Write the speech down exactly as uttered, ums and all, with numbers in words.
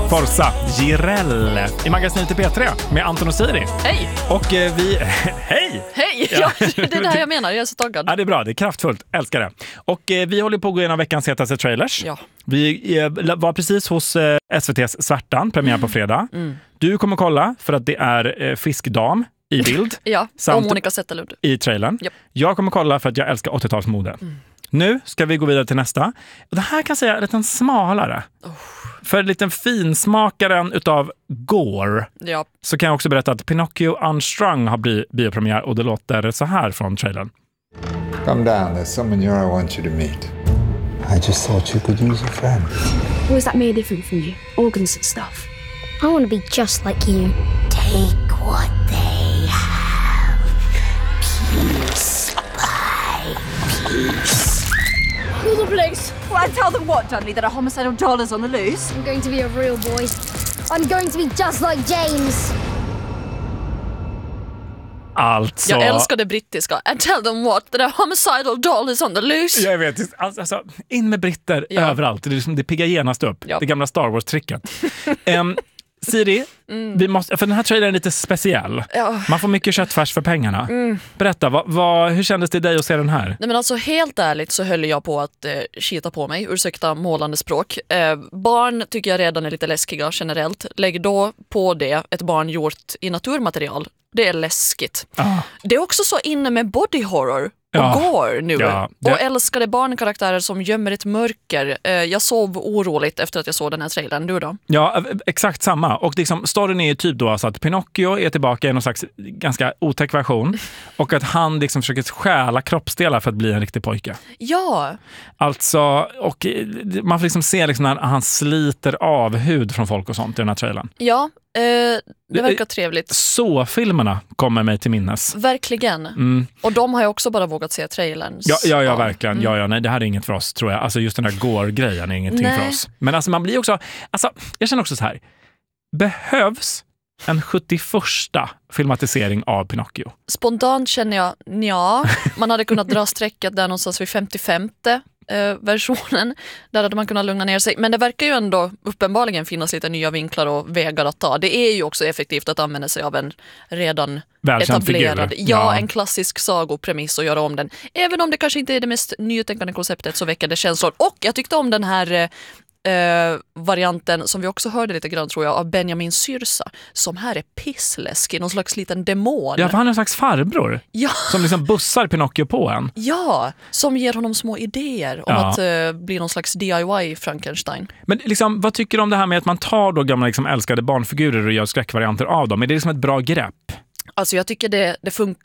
Forza Jirel i magasinet i P tre med Anton och Siri. Hej! Och eh, vi... Hej! Hej! Ja, det är det här jag menar, jag är så taggad. Ja, det är bra, det är kraftfullt, älskar det. Och eh, vi håller på att gå igenom veckans hetaste trailers. Ja. Vi eh, var precis hos eh, S V T:s Svärtan, premiär mm. på fredag. Mm. Du kommer kolla för att det är eh, Fiskdam i bild. Ja, och Monica Zetterlund. I trailern. Yep. Jag kommer kolla för att jag älskar åttiotalsmode. Mm. Nu ska vi gå vidare till nästa. Och det här kan jag säga är lite smalare. Oh. För lite finsmakaren utav Gore ja. så kan jag också berätta att Pinocchio Unstrung har blivit biopremiär och det låter så här från trailern. Come down, there's someone here I want you to meet. I just thought you could use a friend. What is that made different from you? Organs and stuff. I want to be just like you. Take what they have, piece by piece. Call the police. Well, I tell them what, Dudley, that a homicidal doll is on the loose? I'm going to be a real boy. I'm going to be just like James. Alltså... Jag älskar det brittiska. I tell them what, that a homicidal doll is on the loose. Jag vet, alltså, in med britter ja. överallt. Det, är liksom, det piggar genast upp. Ja. Det gamla Star Wars-tricket. um, Siri, mm. vi måste, för den här trailern är lite speciell. Ja. Man får mycket köttfärs för pengarna. Mm. Berätta, vad, vad, hur kändes det dig att se den här? Nej, men alltså, helt ärligt så höll jag på att eh, skita på mig. Ursäkta målande språk. Eh, barn tycker jag redan är lite läskiga generellt. Lägg då på det ett barn gjort i naturmaterial. Det är läskigt. Ah. Det är också så inne med body horror. Och ja, går nu. Ja, det... Och älskade barnkaraktärer som gömmer ett mörker. Eh, jag sov oroligt efter att jag såg den här trailern. Du då? Ja, exakt samma. Och liksom, storyn är typ då alltså att Pinocchio är tillbaka i någon slags ganska otäck version. Och att han liksom försöker stjäla kroppsdelar för att bli en riktig pojke. Ja. Alltså, och man får liksom se liksom när han sliter av hud från folk och sånt i den här trailern. Ja, eh, det verkar trevligt. Så filmerna kommer mig till minnes. Verkligen. Mm. Och de har jag också bara vågat se trailern. Ja, ja, ja verkligen. Mm. Ja, ja, nej, det här är inget för oss, tror jag. Alltså just den här Gore-grejen är ingenting nej. för oss. Men alltså man blir också... Alltså, jag känner också så här. Behövs en sjuttioförsta filmatisering av Pinocchio? Spontant känner jag, ja. Man hade kunnat dra strecket där någonstans vid femtiofemte eh, versionen. Där hade man kunnat lugna ner sig. Men det verkar ju ändå uppenbarligen finnas lite nya vinklar och vägar att ta. Det är ju också effektivt att använda sig av en redan etablerad, ja, ja, en klassisk sagopremiss och göra om den. Även om det kanske inte är det mest nytänkande konceptet så väcker det känslor. Och jag tyckte om den här eh, varianten som vi också hörde lite grann, tror jag, av Benjamin Syrsa, som här är pissläskig, någon slags liten demon. Ja, för han är en slags farbror. Ja. Som liksom bussar Pinocchio på en. Ja, som ger honom små idéer om ja. att uh, bli någon slags D I Y Frankenstein. Men liksom, vad tycker du om det här med att man tar då gamla liksom älskade barnfigurer och gör skräckvarianter av dem? Är det liksom ett bra grepp? Alltså jag tycker det, det funkar